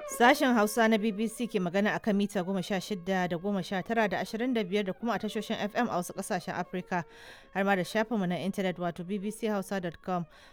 Sashen Hausa na BBC ke magana a kan mita 16 da 19 da 25 da kuma a tashoshin FM a wasu ƙasashen Afirka har ma da shafinmu na intanet wato bbchausa.com.